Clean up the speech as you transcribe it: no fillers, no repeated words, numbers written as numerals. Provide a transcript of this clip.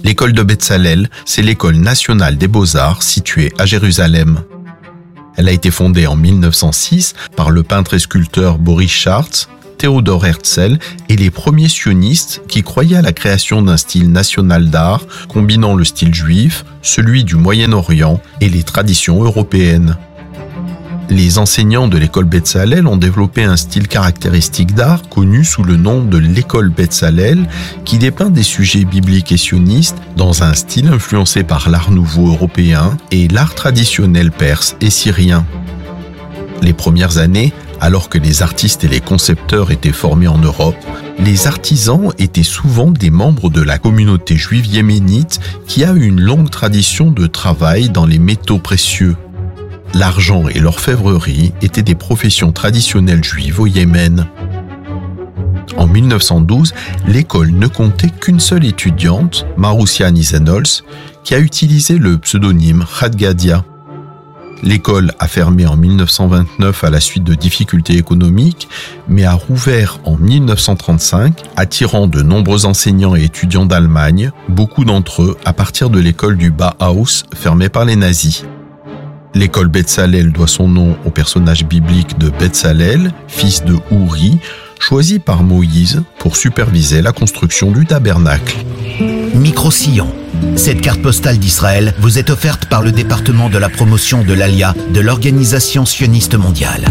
L'école de Betzalel, c'est l'école nationale des beaux-arts située à Jérusalem. Elle a été fondée en 1906 par le peintre et sculpteur Boris Schartz, Théodore Herzl et les premiers sionistes qui croyaient à la création d'un style national d'art combinant le style juif, celui du Moyen-Orient et les traditions européennes. Les enseignants de l'école Betzalel ont développé un style caractéristique d'art connu sous le nom de l'école Betzalel qui dépeint des sujets bibliques et sionistes dans un style influencé par l'art nouveau européen et l'art traditionnel perse et syrien. Les premières années, alors que les artistes et les concepteurs étaient formés en Europe, les artisans étaient souvent des membres de la communauté juive yéménite qui a une longue tradition de travail dans les métaux précieux. L'argent et l'orfèvrerie étaient des professions traditionnelles juives au Yémen. En 1912, l'école ne comptait qu'une seule étudiante, Maroussia Nisenholz, qui a utilisé le pseudonyme Khadgadia. L'école a fermé en 1929 à la suite de difficultés économiques, mais a rouvert en 1935, attirant de nombreux enseignants et étudiants d'Allemagne, beaucoup d'entre eux à partir de l'école du Bauhaus fermée par les nazis. L'école Betzalel doit son nom au personnage biblique de Betzalel, fils de Ouri, choisi par Moïse pour superviser la construction du tabernacle. Micro-Sillon. Cette carte postale d'Israël vous est offerte par le département de la promotion de l'Alia de l'Organisation sioniste mondiale.